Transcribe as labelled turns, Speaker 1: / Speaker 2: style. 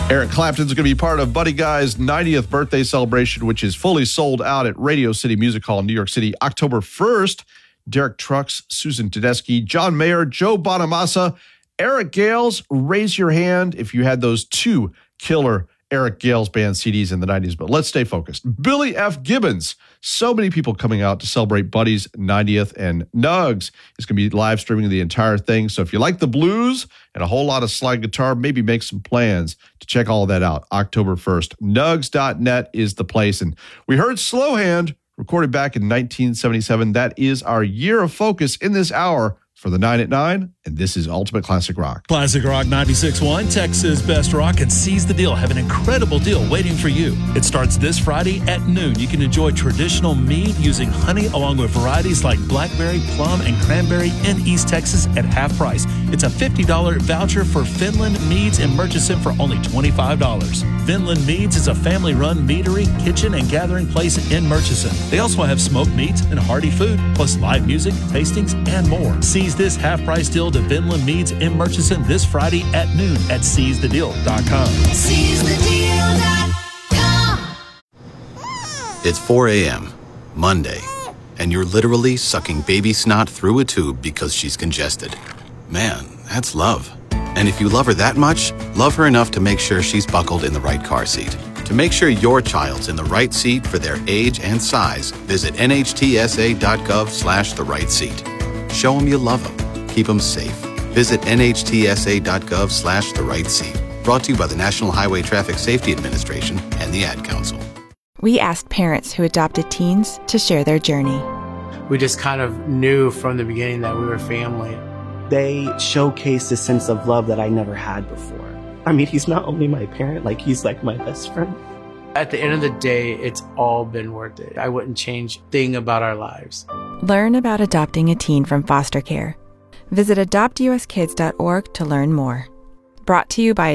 Speaker 1: Eric Clapton's going to be part of Buddy Guy's 90th birthday celebration, which is fully sold out at Radio City Music Hall in New York City, October 1st. Derek Trucks, Susan Tedeschi, John Mayer, Joe Bonamassa, Eric Gales. Raise your hand if you had those two killer Eric Gales band CDs in the 90s. But let's stay focused. Billy F. Gibbons. So many people coming out to celebrate Buddy's 90th, and Nugs is going to be live streaming the entire thing. So if you like the blues and a whole lot of slide guitar, maybe make some plans to check all of that out. October 1st. Nugs.net is the place. And we heard Slow Hand recorded back in 1977. That is our year of focus in this hour for the 9 at 9, and this is Ultimate Classic Rock.
Speaker 2: Classic Rock 96.1, Texas Best Rock, and Seize the Deal have an incredible deal waiting for you. It starts this Friday at noon. You can enjoy traditional mead using honey along with varieties like blackberry, plum, and cranberry in East Texas at half price. It's a $50 voucher for Finland Meads in Murchison for only $25. Finland Meads is a family-run meadery, kitchen, and gathering place in Murchison. They also have smoked meats and hearty food, plus live music, tastings, and more. Seize this half-price deal to Vinland Meads in Murchison this Friday at noon at SeizeTheDeal.com.
Speaker 3: SeizeTheDeal.com.
Speaker 4: It's 4 a.m., Monday, and you're literally sucking baby snot through a tube because she's congested. Man, that's love. And if you love her that much, love her enough to make sure she's buckled in the right car seat. To make sure your child's in the right seat for their age and size, visit nhtsa.gov/the right seat. Show them you love them. Keep them safe. Visit nhtsa.gov/the right seat. Brought to you by the National Highway Traffic Safety Administration and the Ad Council.
Speaker 5: We asked parents who adopted teens to share their journey.
Speaker 6: We just kind of knew from the beginning that we were family.
Speaker 7: They showcased a sense of love that I never had before. I mean, he's not only my parent, like he's like my best friend.
Speaker 6: At the end of the day, it's all been worth it. I wouldn't change a thing about our lives.
Speaker 5: Learn about adopting a teen from foster care. Visit adoptuskids.org to learn more. Brought to you by